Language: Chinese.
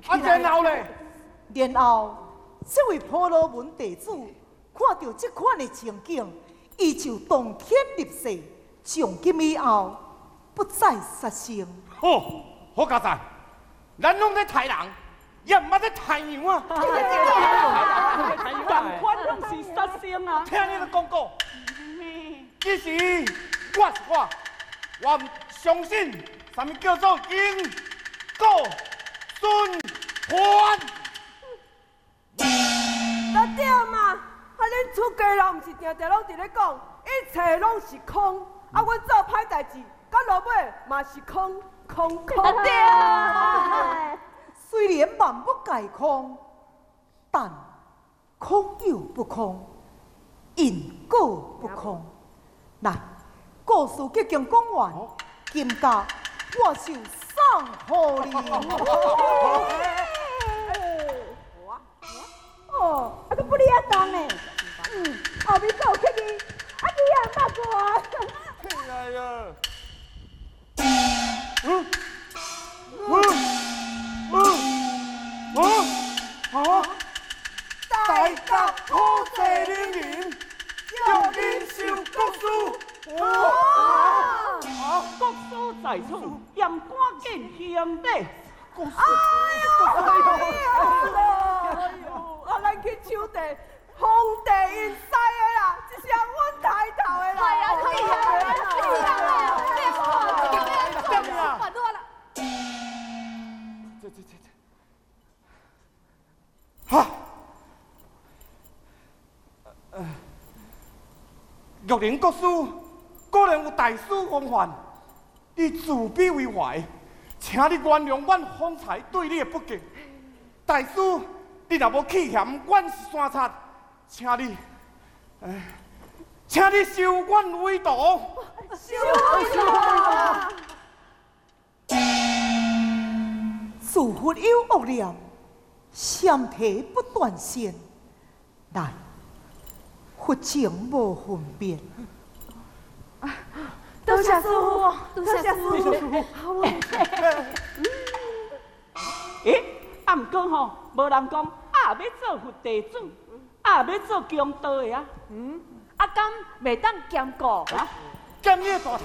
然后咧？ 然后，这位婆罗门弟子看到这款的情景，伊就当天立誓，从今以后不再杀生。 好佳哉，咱拢在杀人，也毋捌在杀羊啊！ 同款拢是杀生啊！ 听你咧讲过，其实我唔相信啥物叫做因果循环。 对嘛？恁出家人毋是定定拢伫咧讲，一切拢是空，阮做歹代志，到落尾嘛是空。 对。虽然万不皆空，但空又不空，因果不空。来，故事结竟讲完，金家我就送互你。 都不哩啊当呢，后面走客去，你也捌过。 哎呀！大家好谢灵灵，祝您受国书。 国书在此，严赶紧行礼。 咱去抢地，皇帝因使的啦，这是阮抬头的啦。 可以啊， 管多了。哈！玉林国师果然有大事风范，你自比为怀，请你原谅阮方才对你的不敬。大师，你若无气嫌阮是山贼，请你收阮为徒。 自佛有恶念，相体不断线，但佛情无分辨。 多谢师傅，多谢师傅。 啊，毋过吼，无人讲要做佛弟子，要做强道的啊。 敢袂当兼顾？ 今日大